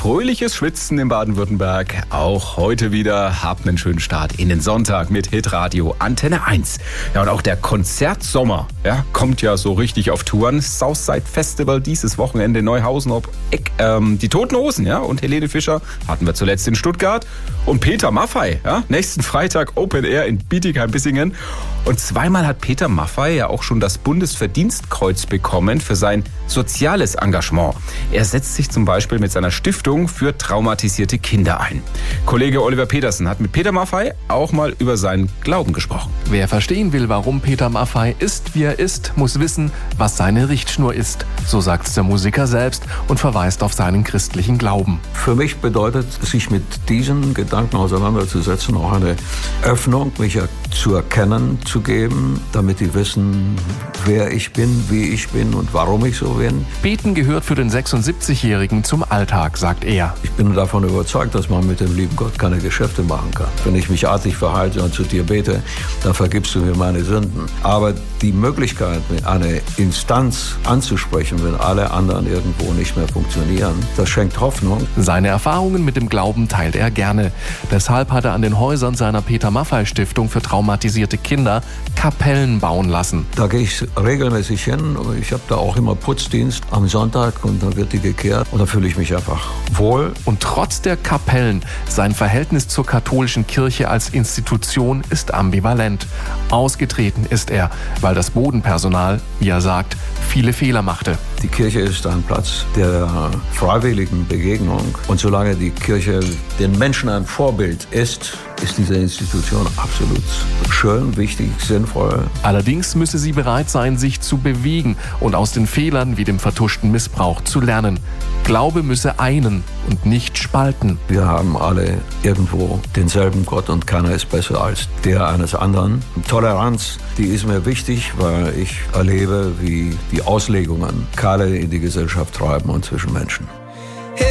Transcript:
fröhliches Schwitzen in Baden-Württemberg. Auch heute wieder. Habt einen schönen Start in den Sonntag mit Hitradio Antenne 1. Ja, und auch der Konzertsommer, kommt ja so richtig auf Touren. Southside Festival dieses Wochenende in Neuhausen ob Eck. Die Toten Hosen, und Helene Fischer hatten wir zuletzt in Stuttgart. Und Peter Maffay, nächsten Freitag Open Air in Bietigheim-Bissingen. Und zweimal hat Peter Maffay ja auch schon das Bundesverdienstkreuz bekommen für sein soziales Engagement. Er setzt sich zum Beispiel mit seiner Stiftung für traumatisierte Kinder ein. Kollege Oliver Petersen hat mit Peter Maffay auch mal über seinen Glauben gesprochen. Wer verstehen will, warum Peter Maffay ist, wie er ist, muss wissen, was seine Richtschnur ist. So sagt's der Musiker selbst und verweist auf seinen christlichen Glauben. Für mich bedeutet, sich mit diesen Gedanken auseinanderzusetzen, auch eine Öffnung, mich zu erkennen, zu geben, damit die wissen, wer ich bin, wie ich bin und warum ich so bin. Beten gehört für den 76-Jährigen zum Alltag, sagt er. Ich bin davon überzeugt, dass man mit dem lieben Gott keine Geschäfte machen kann. Wenn ich mich artig verhalte und zu dir bete, dann vergibst du mir meine Sünden. Aber die Möglichkeit, eine Instanz anzusprechen, wenn alle anderen irgendwo nicht mehr funktionieren, das schenkt Hoffnung. Seine Erfahrungen mit dem Glauben teilt er gerne. Deshalb hat er an den Häusern seiner Peter Maffay Stiftung für traumatisierte Kinder Kapellen bauen lassen. Da gehe ich regelmäßig hin. Ich habe da auch immer Putzdienst am Sonntag und dann wird die gekehrt und da fühle ich mich einfach wohl. Und trotz der Kapellen, sein Verhältnis zur katholischen Kirche als Institution ist ambivalent. Ausgetreten ist er, weil das Bodenpersonal, wie er sagt, viele Fehler machte. Die Kirche ist ein Platz der freiwilligen Begegnung und solange die Kirche den Menschen ein Vorbild ist diese Institution absolut schön, wichtig, sinnvoll. Allerdings müsse sie bereit sein, sich zu bewegen und aus den Fehlern wie dem vertuschten Missbrauch zu lernen. Glaube müsse einen und nicht spalten. Wir haben alle irgendwo denselben Gott und keiner ist besser als der eines anderen. Toleranz, die ist mir wichtig, weil ich erlebe, wie die Auslegungen Keile in die Gesellschaft treiben und zwischen Menschen.